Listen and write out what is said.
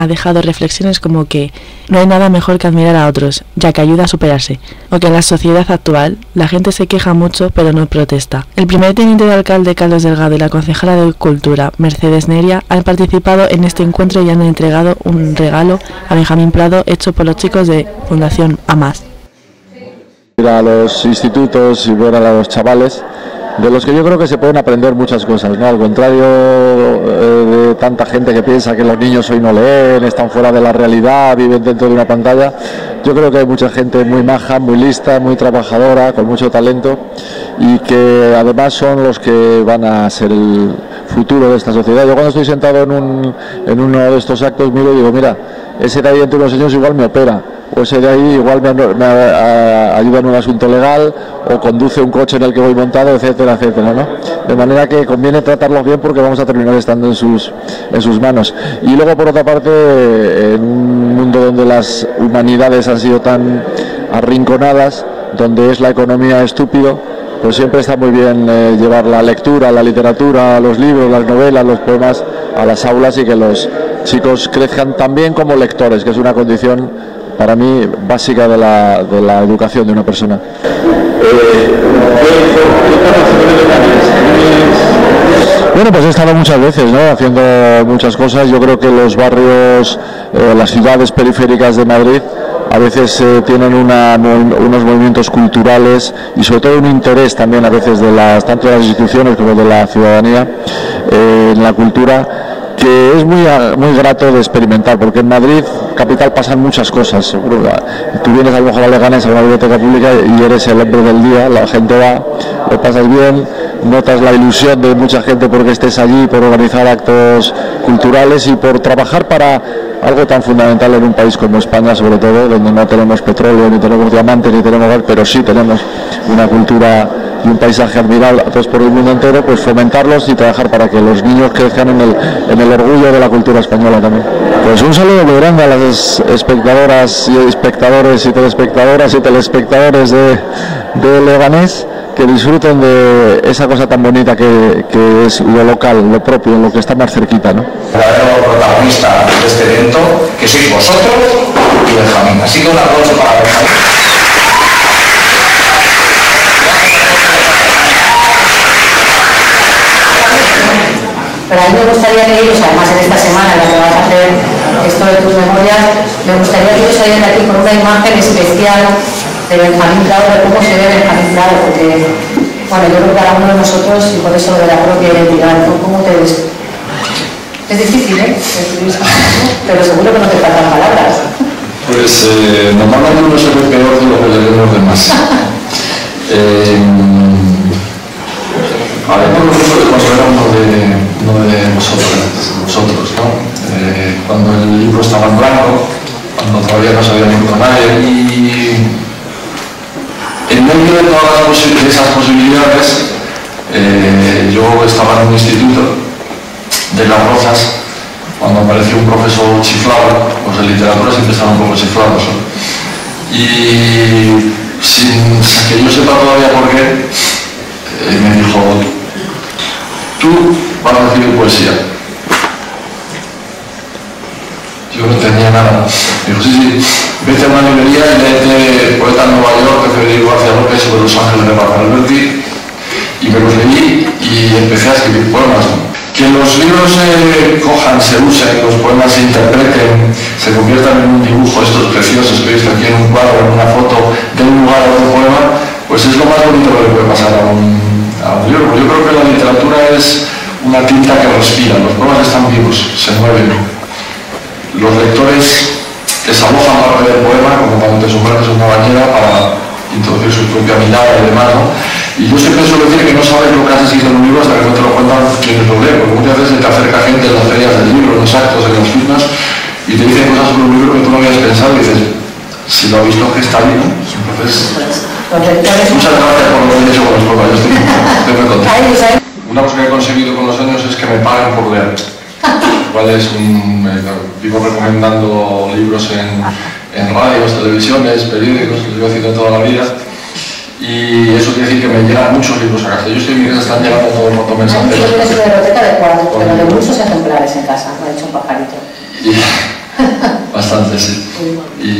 Ha dejado reflexiones como que no hay nada mejor que admirar a otros, ya que ayuda a superarse, o que en la sociedad actual la gente se queja mucho pero no protesta. El primer teniente de alcalde Carlos Delgado y la concejala de Cultura Mercedes Neria han participado en este encuentro y han entregado un regalo a Benjamín Prado hecho por los chicos de Fundación AMAS. Ir a los institutos y ver a los chavales, de los que yo creo que se pueden aprender muchas cosas, ¿no? Al contrario de tanta gente que piensa que los niños hoy no leen, están fuera de la realidad, viven dentro de una pantalla, yo creo que hay mucha gente muy maja, muy lista, muy trabajadora, con mucho talento, y que además son los que van a ser el futuro de esta sociedad. Yo cuando estoy sentado en uno de estos actos miro y digo, mira, ese de ahí dentro de unos años igual me opera, o ese de ahí igual me ayuda en un asunto legal, o conduce un coche en el que voy montado, etcétera, etcétera, ¿no? De manera que conviene tratarlos bien porque vamos a terminar estando en sus manos. Y luego, por otra parte, en un mundo donde las humanidades han sido tan arrinconadas, donde es la economía estúpido, pues siempre está muy bien llevar la lectura, la literatura, los libros, las novelas, los poemas a las aulas y que los chicos crezcan también como lectores, que es una condición para mí básica de la educación de una persona. Bueno, pues he estado muchas veces, ¿no?, haciendo muchas cosas. Yo creo que los barrios, las ciudades periféricas de Madrid a veces tienen unos movimientos culturales y sobre todo un interés también a veces tanto de las instituciones como de la ciudadanía en la cultura, que es muy grato de experimentar, porque en Madrid capital pasan muchas cosas. Tú vienes a lo mejor a Leganés a una biblioteca pública y eres el hombre del día, la gente va, lo pasas bien, notas la ilusión de mucha gente porque estés allí, por organizar actos culturales y por trabajar para algo tan fundamental en un país como España, sobre todo, donde no tenemos petróleo, ni tenemos diamantes, ni tenemos gas, pero sí tenemos una cultura y un paisaje admirable a todos por el mundo entero, pues fomentarlos y trabajar para que los niños crezcan en el orgullo de la cultura española también. Pues un saludo muy grande a las espectadoras y espectadores y telespectadores de Leganés, que disfruten de esa cosa tan bonita que es lo local, lo propio, lo que está más cerquita, ¿no? El verdadero protagonista de este evento, que sois vosotros y Benjamín. Así que un aplauso para Benjamín. Pero a mí me gustaría que ellos, además en esta semana en la que vas a hacer esto de tus memorias, me gustaría que ellos salieran de aquí con una imagen especial de Benjamín Prado, de cómo se ve Benjamín Prado, porque, bueno, yo creo que cada uno de nosotros, y por eso lo de la propia identidad, ¿cómo te ves? Es difícil, ¿eh? Pero seguro que no te faltan palabras. Pues normalmente uno se ve peor de lo que le ven los demás. A ver, nosotros consideramos uno de nosotros, ¿no? Cuando el libro estaba en blanco, cuando todavía no se había visto nadie, y en medio de todas esas posibilidades, yo estaba en un instituto de Las Rozas, cuando apareció un profesor chiflado. Los de literatura siempre están un poco chiflados, ¿no? Y sin que yo sepa todavía por qué, me dijo: tú vas a recibir poesía. Yo no tenía nada. Me dijo: sí, vete a una librería y léete Poeta en Nueva York de Federico García López sobre los ángeles de Rafael Alberti. Y me los leí y empecé a escribir poemas. Que los libros se cojan, se usen, los poemas se interpreten, se conviertan en un dibujo, estos preciosos que he visto aquí en un cuadro, en una foto de un lugar o de un poema, pues es lo más bonito que le puede pasar a un libro. Yo creo que la literatura es una tinta que respira, los poemas están vivos, se mueven. Los lectores desalojan parte del poema, como cuando te sumerges en una bañera para introducir su propia mirada y demás, ¿no? Y yo siempre suelo decir que no sabes lo que has escrito en un libro hasta que no te lo cuentan quienes lo leen, porque muchas veces te acerca gente en las ferias del libro, en los actos, en las firmas, y te dicen cosas sobre un libro que tú no habías pensado y dices, si lo ha visto que está bien, ¿no? Entonces, muchas gracias por lo que he hecho con los poemas, yo estoy muy contento. Una cosa que he conseguido con los años es que me paguen por leer. Vivo recomendando libros en radios, televisiones, periódicos, que lo he haciendo toda la vida. Y eso quiere decir que me llegan muchos libros a casa. Yo estoy en mi casa, están llegando todo el montón de mensajes. Yo tienes una biblioteca de cuadros, pero de muchos ejemplares en casa, me ha dicho un pajarito. bastante, sí. Y